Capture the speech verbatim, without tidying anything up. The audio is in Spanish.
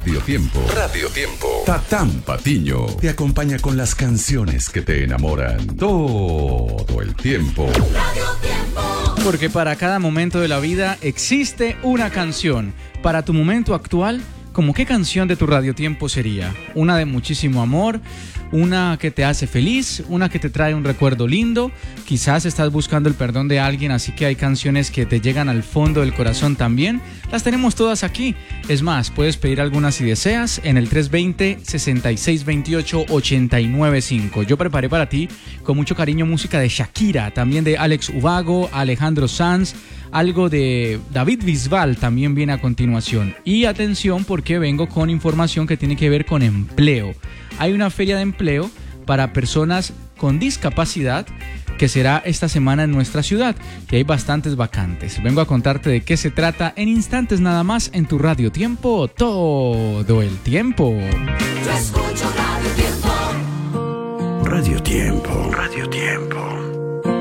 Radio Tiempo. Radio Tiempo. Tatán Patiño te acompaña con las canciones que te enamoran todo el tiempo. Radio Tiempo. Porque para cada momento de la vida existe una canción. Para tu momento actual, ¿cómo qué canción de tu radiotiempo sería? Una de muchísimo amor, una que te hace feliz, una que te trae un recuerdo lindo. Quizás estás buscando el perdón de alguien, así que hay canciones que te llegan al fondo del corazón también. Las tenemos todas aquí. Es más, puedes pedir algunas si deseas en el tres dos cero, seis seis dos ocho, ocho nueve cinco. Yo preparé para ti con mucho cariño música de Shakira, también de Alex Ubago, Alejandro Sanz. Algo de David Bisbal también viene a continuación. Y atención, porque vengo con información que tiene que ver con empleo. Hay una feria de empleo para personas con discapacidad que será esta semana en nuestra ciudad, y hay bastantes vacantes. Vengo a contarte de qué se trata en instantes nada más en tu Radio Tiempo, todo el tiempo. Yo escucho Radio Tiempo. Radio Tiempo. Radio Tiempo.